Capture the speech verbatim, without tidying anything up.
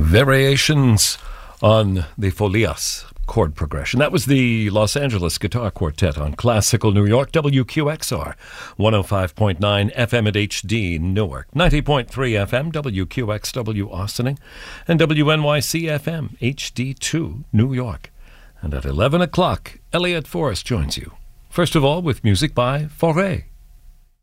Variations on the Folias chord progression. That was the Los Angeles Guitar Quartet on Classical New York, W Q X R, one oh five point nine F M at H D Newark, ninety point three F M, W Q X W Austining, and W N Y C F M, H D two New York. And at eleven o'clock, Elliot Forrest joins you. First of all, with music by Fauré.